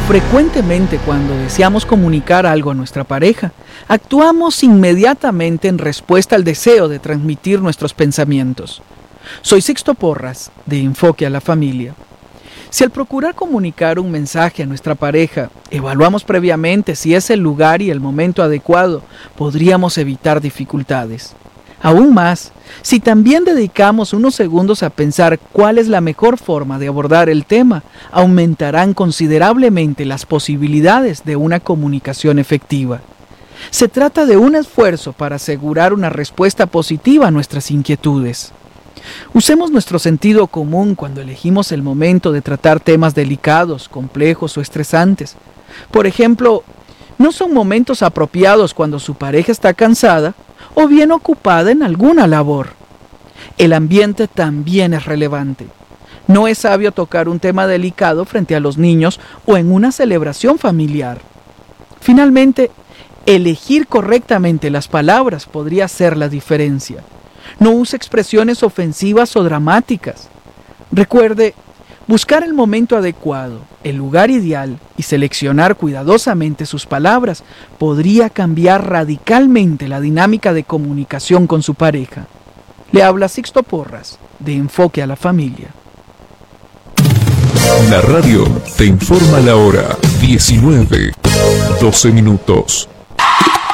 Frecuentemente cuando deseamos comunicar algo a nuestra pareja, actuamos inmediatamente en respuesta al deseo de transmitir nuestros pensamientos. Soy Sixto Porras, de Enfoque a la Familia. Si al procurar comunicar un mensaje a nuestra pareja, evaluamos previamente si es el lugar y el momento adecuado, podríamos evitar dificultades. Aún más, si también dedicamos unos segundos a pensar cuál es la mejor forma de abordar el tema, aumentarán considerablemente las posibilidades de una comunicación efectiva. Se trata de un esfuerzo para asegurar una respuesta positiva a nuestras inquietudes. Usemos nuestro sentido común cuando elegimos el momento de tratar temas delicados, complejos o estresantes. Por ejemplo, no son momentos apropiados cuando su pareja está cansada o bien ocupada en alguna labor. El ambiente también es relevante. No es sabio tocar un tema delicado frente a los niños o en una celebración familiar. Finalmente, elegir correctamente las palabras podría hacer la diferencia. No use expresiones ofensivas o dramáticas. Recuerde, buscar el momento adecuado, el lugar ideal y seleccionar cuidadosamente sus palabras podría cambiar radicalmente la dinámica de comunicación con su pareja. Le habla Sixto Porras, de Enfoque a la Familia. La radio te informa la hora 19:12.